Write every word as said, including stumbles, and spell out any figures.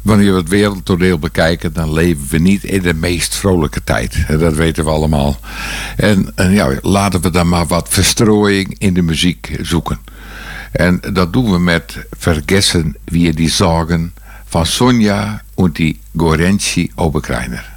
Wanneer we het wereldtoneel bekijken, dan leven we niet in de meest vrolijke tijd. Dat weten we allemaal. En, en ja, laten we dan maar wat verstrooiing in de muziek zoeken. En dat doen we met Vergessen wir die Sorgen van Sonja en die Gorenzi Oberkreiner.